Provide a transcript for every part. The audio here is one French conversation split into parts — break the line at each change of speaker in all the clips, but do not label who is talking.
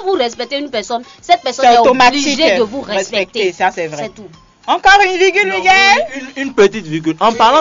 vous respectez une personne, cette personne
C'est
est
automatique
obligée de vous respecter.
Ça, c'est vrai.
C'est tout.
Encore une virgule, Miguel.
Une petite virgule. En parlant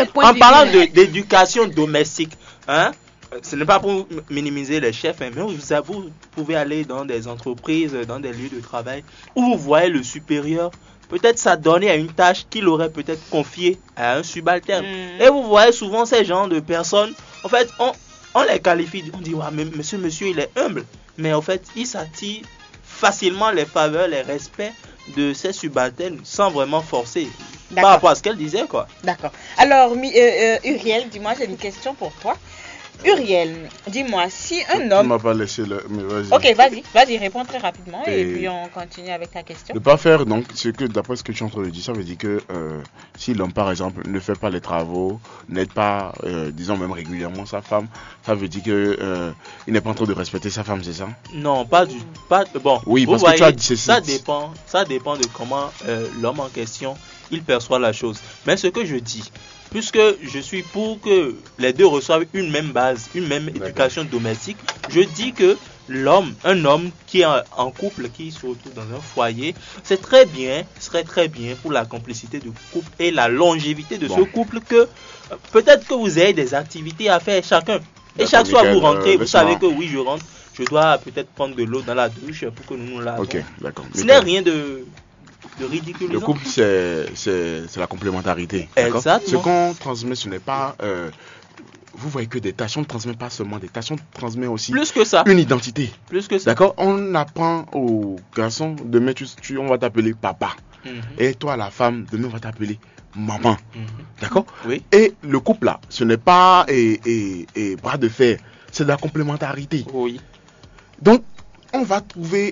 d'éducation domestique, hein, ce n'est pas pour minimiser les chefs, hein, mais vous pouvez aller dans des entreprises, dans des lieux de travail, où vous voyez le supérieur peut-être s'adonner à une tâche qu'il aurait peut-être confiée à un subalterne. Et vous voyez souvent ces genres de personnes, en fait, on les qualifie, on dit, ouais, mais monsieur, il est humble. Mais en fait, il s'attire facilement les faveurs, les respects de ces subalternes sans vraiment forcer. Par rapport à ce qu'elle disait, quoi.
D'accord. Alors, Uriel, dis-moi, j'ai une question pour toi. Uriel, dis-moi, si un homme...
Tu m'as pas laissé le... Mais vas-y.
Ok, vas-y, réponds très rapidement et puis on continue avec ta question.
Ne pas faire, donc, d'après ce que tu es en train de dire, ça veut dire que si l'homme, par exemple, ne fait pas les travaux, n'aide pas, disons même régulièrement sa femme, ça veut dire que il n'est pas en train de respecter sa femme, c'est ça?
Non, pas du... bon,
oui, parce
voyez,
que tu as dit
ça dépend de comment l'homme en question, il perçoit la chose. Mais ce que je dis, puisque je suis pour que les deux reçoivent une même base, une même éducation domestique, je dis que un homme qui est en couple, qui se retrouve dans un foyer, serait très bien pour la complicité du couple et la longévité de ce couple que peut-être que vous ayez des activités à faire chacun. Et chaque soir vous rentrez, vous savez que oui, je rentre, je dois peut-être prendre de l'eau dans la douche pour que nous lavons.
Ok, d'accord.
Ce n'est rien de ridiculisant.
Le couple, c'est la complémentarité.
Exactement.
Ce qu'on transmet, ce n'est pas... vous voyez que des tâches, on ne transmet pas seulement des tâches, on transmet aussi
plus que ça.
Une identité.
Plus que ça.
D'accord? On apprend aux garçons, demain on va t'appeler papa. Et toi, la femme, demain on va t'appeler maman. D'accord?
Oui.
Et le couple là, ce n'est pas bras de fer, c'est de la complémentarité.
Oui.
Donc, on va trouver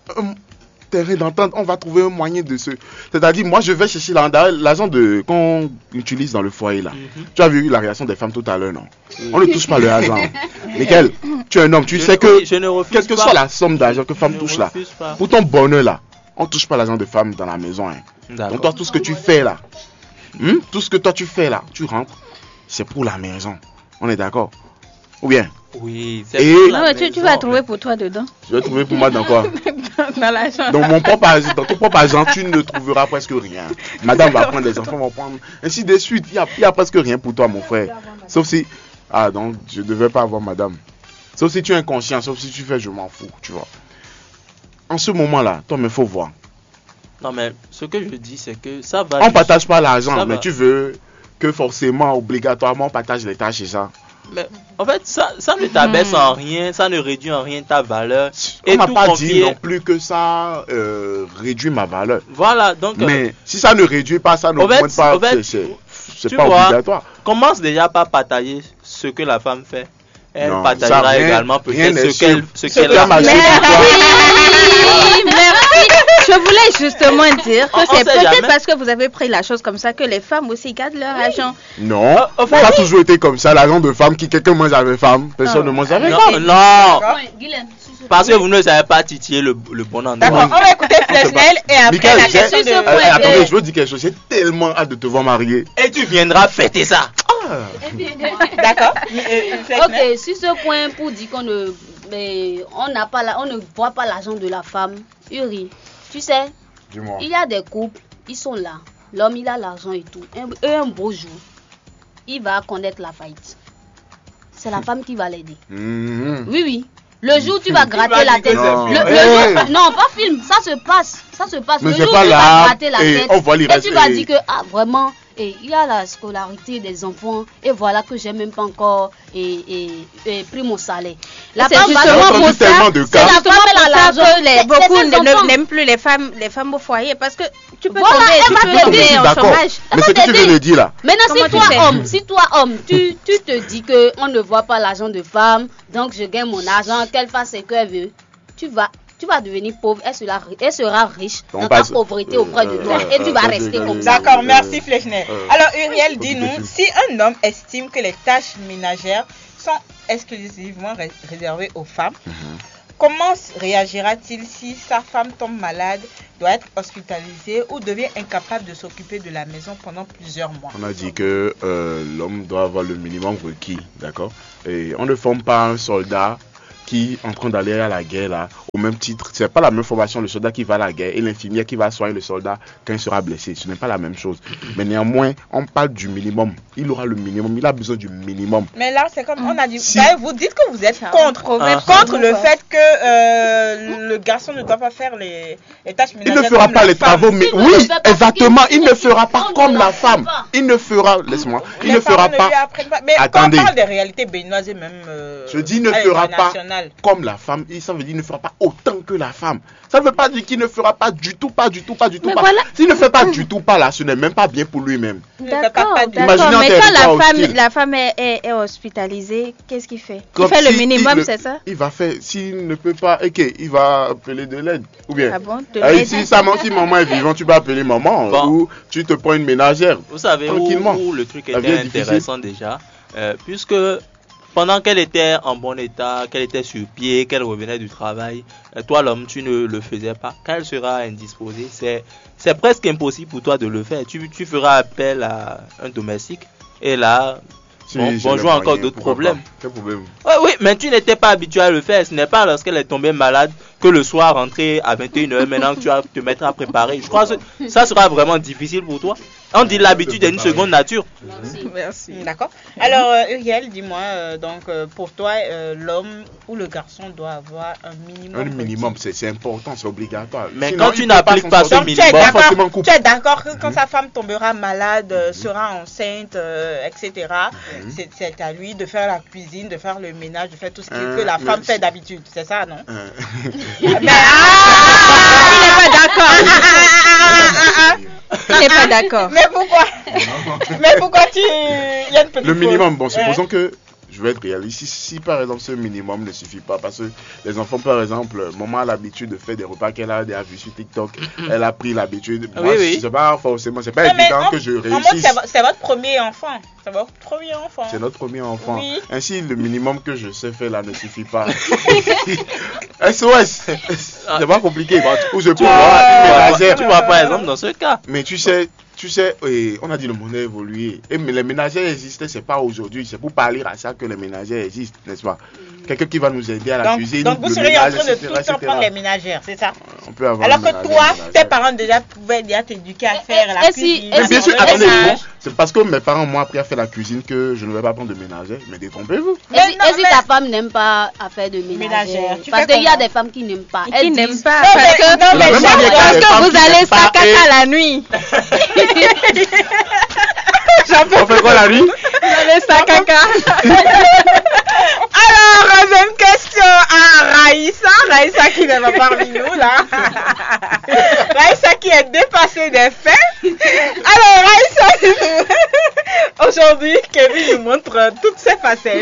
terrain d'entente, on va trouver un moyen de se... C'est-à-dire, moi, je vais chercher l'argent qu'on utilise dans le foyer, là. Tu as vu la réaction des femmes tout à l'heure, non? On ne touche pas le argent. Lesquels? Tu es un homme, tu sais que... Quelle que soit la somme d'argent que femme touche, là, pour ton bonheur, là, on ne touche pas l'argent de femme dans la maison, hein. Donc, toi, tout ce que tu fais, là, tout ce que toi, tu fais, là, tu rentres, c'est pour la maison. On est d'accord? Ou bien?
Oui,
c'est non, mais tu vas trouver pour toi dedans.
Je vais trouver pour moi dans quoi?
Dans l'argent.
Dans ton propre argent, tu ne trouveras presque rien. Madame va prendre des enfants, va prendre... Ainsi de suite, il n'y a presque rien pour toi, mon frère. Sauf si... Ah, donc, je ne devais pas avoir madame. Sauf si tu es inconscient, sauf si tu fais je m'en fous, tu vois. En ce moment-là, toi, il faut voir.
Non, mais ce que je dis, c'est que ça va...
On ne partage pas l'argent, mais tu veux que forcément, obligatoirement, on partage les tâches et ça.
Mais en fait, ça ne t'abaisse en rien, ça ne réduit en rien ta valeur.
On n'a pas dit non plus que ça réduit ma valeur.
Voilà, donc...
Mais si ça ne réduit pas, ça n'augmente pas, c'est pas obligatoire.
Commence déjà par partager ce que la femme fait. Elle partagera également peut-être ce qu'elle a.
Merci. Je voulais justement dire que c'est peut-être parce que vous avez pris la chose comme ça que les femmes aussi gardent leur argent.
Non, ça a toujours été comme ça. L'argent de femme, quelqu'un mange avec femme, personne ne mange avec femme.
Non, parce que vous ne savez pas titiller le bon endroit.
D'accord, on va écouter Fresnel et après la question de...
Attendez, je veux dire quelque chose. J'ai tellement hâte de te voir marier.
Et tu viendras fêter ça.
D'accord.
Ok, sur ce point pour dire qu'on ne voit pas l'argent de la femme, Uri, tu sais, il y a des couples, ils sont là, l'homme il a l'argent et tout, un beau jour, il va connaître la faillite. C'est la femme qui va l'aider. Oui. Le jour où tu vas gratter la tête, non, pas film, ça se passe.
Mais
le jour où tu vas gratter la tête, et tu vas dire que vraiment, il y a la scolarité des enfants et voilà que j'ai même pas encore pris mon salaire.
La femme va justement tellement de cas. C'est justement beaucoup n'aiment plus les femmes au foyer parce que tu peux tomber en chômage.
Mais ce que tu viens de dire là.
Maintenant si toi homme, tu te dis que on ne voit pas l'argent de femme, donc je gagne mon argent, qu'elle fasse ce qu'elle veut, tu vas devenir pauvre, elle sera riche dans ta pauvreté auprès de toi et tu vas rester comme ça.
D'accord, merci Flechnel. Alors Uriel, dis-nous, si un homme estime que les tâches ménagères sont exclusivement réservées aux femmes, comment réagira-t-il si sa femme tombe malade, doit être hospitalisée ou devient incapable de s'occuper de la maison pendant plusieurs mois?
On a dit que l'homme doit avoir le minimum requis, d'accord? Et on ne forme pas un soldat qui est en train d'aller à la guerre là, au même titre, c'est pas la même formation le soldat qui va à la guerre et l'infirmière qui va soigner le soldat quand il sera blessé. Ce n'est pas la même chose. Mais néanmoins, on parle du minimum. Il aura le minimum, il a besoin du minimum.
Mais là, c'est comme on a dit. Vous dites que vous êtes contre le fait que le garçon ne doit pas faire les tâches ménagères.
Il ne fera pas les travaux, mais oui, exactement. Il ne fera pas comme la femme. Il ne fera, laisse-moi, il ne fera pas.
Mais quand on parle des réalités béninoises et même.
Je dis, il ne fera pas comme la femme. Ça veut dire, il ne fera pas autant que la femme. Ça ne veut pas dire qu'il ne fera pas du tout, pas du tout, pas du tout. Voilà. S'il ne fait pas du tout pas là, ce n'est même pas bien pour lui-même.
D'accord. Mais quand la femme est hospitalisée, qu'est-ce qu'il fait? Il fait le minimum, c'est ça?
Il va faire, s'il ne peut pas, il va appeler de l'aide. Ou bien, si maman est vivante, tu vas appeler maman. Ou tu te prends une ménagère.
Vous savez où le truc était intéressant déjà, puisque pendant qu'elle était en bon état, qu'elle était sur pied, qu'elle revenait du travail, toi l'homme, tu ne le faisais pas. Quand elle sera indisposée, c'est presque impossible pour toi de le faire. Tu feras appel à un domestique et là, bonjour, encore d'autres problèmes.
Quel problème?
Oui, mais tu n'étais pas habitué à le faire. Ce n'est pas lorsqu'elle est tombée malade que le soir, rentrer à 21h, maintenant que tu vas te mettre à préparer. Je crois que ça sera vraiment difficile pour toi. On dit l'habitude est une seconde nature.
Merci. D'accord. Alors, Uriel, dis-moi, donc pour toi, l'homme ou le garçon doit avoir un minimum.
Un minimum, c'est important, c'est obligatoire.
Mais sinon, quand tu n'appliques pas ce minimum,
tu es d'accord que quand sa femme tombera malade, sera enceinte, etc., c'est à lui de faire la cuisine, de faire le ménage, de faire tout ce que la femme fait d'habitude. C'est ça, non?
Il n'est pas d'accord. Il n'est pas d'accord.
Mais pourquoi il y a une petite
le minimum, bon, supposons que je vais être réaliste. Si par exemple ce minimum ne suffit pas, parce que les enfants, par exemple, maman a l'habitude de faire des repas qu'elle a déjà vus sur TikTok, elle a pris l'habitude. Moi, c'est pas forcément, c'est pas évident que je réussisse.
C'est votre premier enfant. C'est votre premier enfant.
C'est notre premier enfant. Oui. Ainsi, le minimum que je sais faire là ne suffit pas. SOS, c'est pas compliqué. Où je peux voir une ménagère.
Tu vois par exemple dans ce cas.
Mais tu sais, on a dit le monde a évolué. Mais les ménagères existaient, c'est pas aujourd'hui. C'est pour parler à ça que les ménagères existent, n'est-ce pas? Quelqu'un qui va nous aider à la cuisine.
Donc vous seriez en train de tout prendre les ménagères, c'est ça?
On peut avoir.
Alors que toi, tes parents pouvaient déjà t'éduquer à faire la cuisine.
Mais bien sûr, attendez, c'est parce que mes parents m'ont appris à faire la cuisine que je ne vais pas prendre de ménagère. Mais détrompez-vous.
Et si ta femme n'aime pas à faire de ménagère? Parce qu'il y a des femmes qui n'aiment pas.
Qui n'aiment pas parce que vous allez sacaca la nuit.
On fait quoi la nuit?
Vous allez sacaca.
Alors, deuxième question à Raïssa qui n'est pas parmi nous là. Raïssa qui est dépassée des faits. Alors, Raïssa, aujourd'hui, Kevin nous montre toutes ses facettes.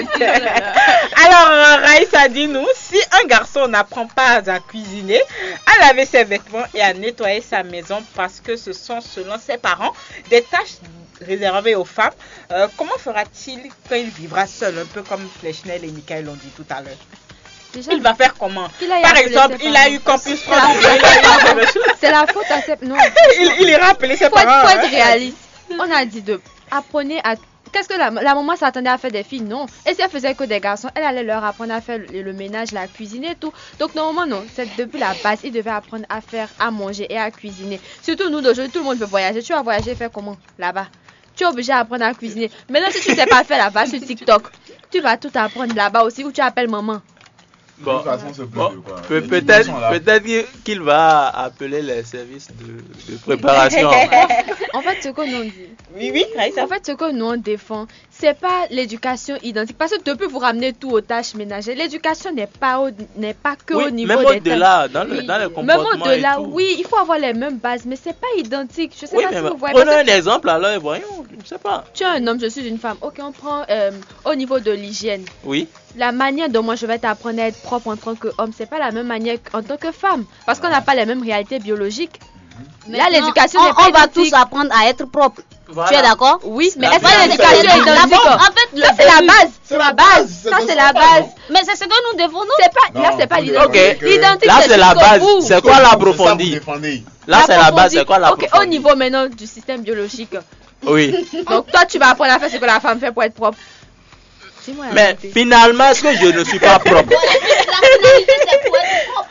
Alors, Raïssa, dis-nous, si un garçon n'apprend pas à cuisiner, à laver ses vêtements et à nettoyer sa maison parce que ce sont, selon ses parents, des tâches réservées aux femmes, comment fera-t-il quand il vivra seul, un peu comme Fleschnel et Michael l'ont dit tout à l'heure? Déjà, il va faire comment? Par exemple, il a eu Campus France.
C'est la faute à ses parents. Non.
Il ira appeler ses parents.
Il faut être réaliste. On a dit apprenez à... Qu'est-ce que la maman s'attendait à faire des filles? Non. Et si elle faisait que des garçons, elle allait leur apprendre à faire le ménage, la cuisine et tout. Donc normalement, non. C'est depuis la base. Ils devaient apprendre à faire, à manger et à cuisiner. Surtout nous d'aujourd'hui, tout le monde veut voyager. Tu vas voyager faire comment? Là-bas. Tu es obligé d'apprendre à cuisiner. Maintenant, si tu ne sais pas faire là-bas sur TikTok, tu vas tout apprendre là-bas aussi où tu appelles maman.
Bon, peut-être qu'il va appeler les services de préparation.
En fait, ce que nous dit.
Oui,
en fait, ce que nous on défend, c'est pas l'éducation identique. Parce que depuis vous ramenez tout aux tâches ménagères, l'éducation n'est pas que au niveau
même
des
au-delà, dans le comportement.
Même au-delà, oui, il faut avoir les mêmes bases, mais c'est pas identique. Je sais pas si vous voyez.
Prenons un exemple alors et voyons. Je ne sais pas.
Tu es un homme, je suis une femme. Ok, on prend au niveau de l'hygiène.
Oui.
La manière dont moi je vais t'apprendre à être propre en tant qu'homme, c'est pas la même manière en tant que femme. Parce qu'on n'a pas les mêmes réalités biologiques. Là, l'éducation n'est pas
on va tous apprendre à être propre. Voilà. Tu es d'accord?
Oui, mais est-ce que l'éducation est identique? En fait, ça c'est la base. C'est la base. Ça c'est la base.
Mais c'est ce que nous défendons.
Là, c'est pas l'identité.
L'identité, là c'est la base. C'est quoi l'approfondi? Là c'est la base. C'est quoi l'approfondi?
Ok, au niveau maintenant du système biologique.
Oui.
Donc toi, tu vas apprendre à faire ce que la femme fait pour être propre.
Mais finalement, est-ce que je ne suis pas propre?
La finalité, c'est pour être propre.